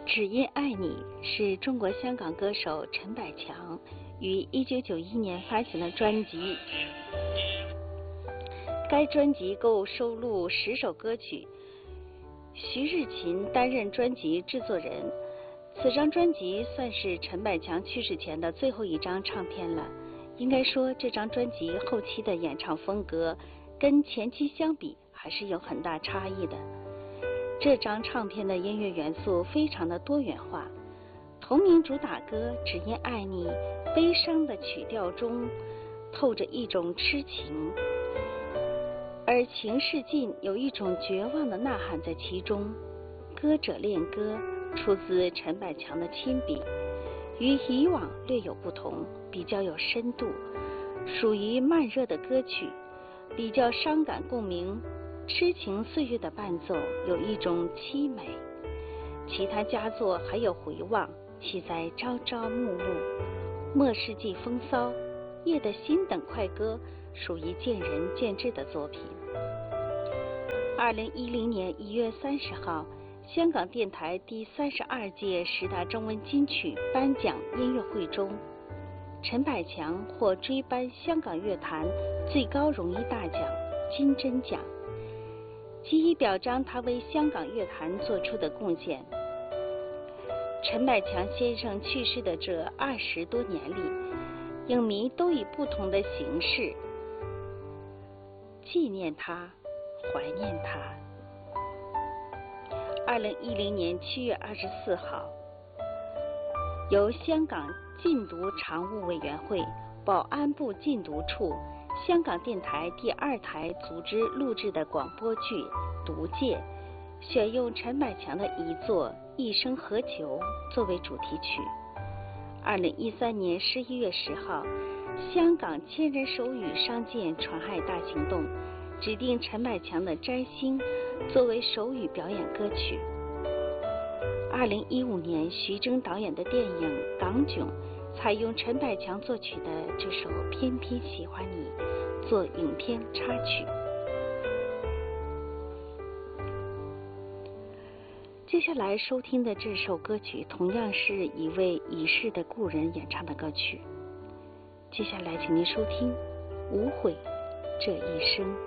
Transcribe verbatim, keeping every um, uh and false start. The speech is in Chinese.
只因爱你是中国香港歌手陈百强于一九九一年发行的专辑，该专辑共收录十首歌曲，徐日勤担任专辑制作人。此张专辑算是陈百强去世前的最后一张唱片了。应该说，这张专辑后期的演唱风格跟前期相比还是有很大差异的。这张唱片的音乐元素非常的多元化，同名主打歌《只因爱你》悲伤的曲调中透着一种痴情，而情势尽有一种绝望的呐喊在其中。歌者恋歌出自陈百强的亲笔，与以往略有不同，比较有深度，属于慢热的歌曲，比较伤感共鸣，痴情岁月的伴奏有一种凄美。其他佳作还有回望，其在朝朝暮暮，末世纪风骚，夜的心等快歌属于见仁见智的作品。二零一零年一月三十号，香港电台第三十二届十大中文金曲颁奖音乐会中，陈百强获追颁香港乐坛最高荣誉大奖金针奖，其以表彰他为香港乐坛做出的贡献。陈百强先生去世的这二十多年里，影迷都以不同的形式纪念他，怀念他。二零一零年七月二十四号，由香港禁毒常务委员会、保安部禁毒处、香港电台第二台组织录制的广播剧《毒戒》，选用陈百强的遗作《一生何求》作为主题曲。二零一三年十一月十号，香港千人手语伤健传爱大行动指定陈百强的《摘星》作为手语表演歌曲。二零一五年，徐峥导演的电影《港囧》采用陈百强作曲的这首《偏偏喜欢你》做影片插曲。接下来收听的这首歌曲同样是一位已逝的故人演唱的歌曲。接下来请您收听《无悔这一生》。